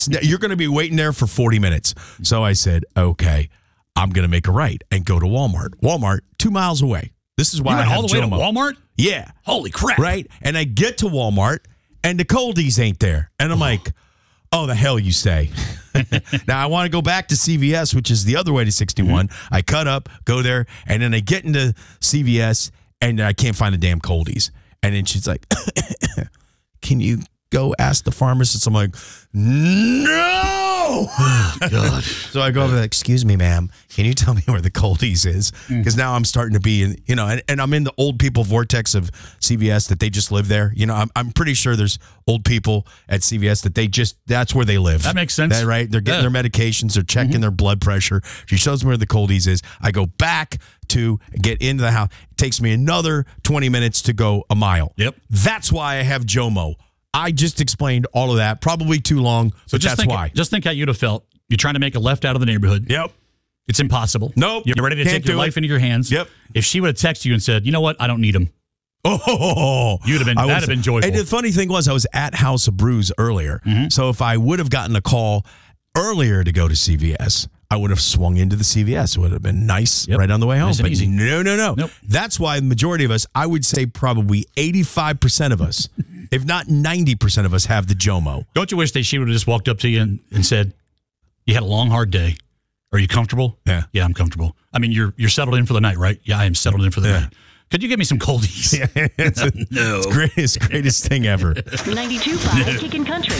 You're going to be waiting there for 40 minutes. So I said, okay, I'm going to make a right and go to Walmart. Walmart, 2 miles away. This is why I have all the way to Walmart? Yeah. Holy crap. Right? And I get to Walmart, and the Coldies ain't there. And I'm like, oh, the hell you say. Now, I want to go back to CVS, which is the other way to 61. Mm-hmm. I cut up, go there, and then I get into CVS, and I can't find the damn Coldies. And then she's like, can you go ask the pharmacist? I'm like, no! Oh, God. So I go over there, excuse me, ma'am, can you tell me where the Coldies is? Because now I'm starting to be in, and I'm in the old people vortex of CVS that they just live there. I'm pretty sure there's old people at CVS that that's where they live. That makes sense. Right? They're getting their medications, they're checking their blood pressure. She shows me where the Coldies is. I go back to get into the house. It takes me another 20 minutes to go a mile. Yep. That's why I have JOMO. I just explained all of that, probably too long, but that's why. Just think how you'd have felt. You're trying to make a left out of the neighborhood. Yep. It's impossible. Nope. You're ready to take your life into your hands. Yep. If she would have texted you and said, you know what, I don't need them. Oh, that'd have been joyful. And the funny thing was, I was at House of Brews earlier. Mm-hmm. So if I would have gotten a call earlier to go to CVS, I would have swung into the CVS. It would have been nice right on the way home. Nice and easy. No. Nope. That's why the majority of us, I would say probably 85% of us, if not 90% of us, have the JOMO. Don't you wish that she would have just walked up to you and said, you had a long, hard day. Are you comfortable? Yeah. Yeah, I'm comfortable. I mean, you're settled in for the night, right? Yeah, I am settled in for the night. Could you give me some Coldies? Yeah, no. It's greatest thing ever. 92.5 Kickin' Country.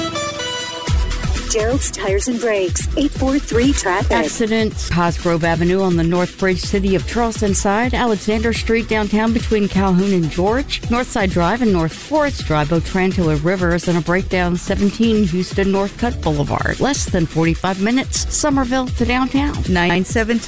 Gerald's Tires and Brakes, 843 traffic. Accident, Cosgrove Avenue on the North Bridge City of Charleston side, Alexander Street downtown between Calhoun and George, Northside Drive and North Forest Drive, Otranto Rivers, and a breakdown 17 Houston Northcutt Boulevard. Less than 45 minutes, Somerville to downtown. 917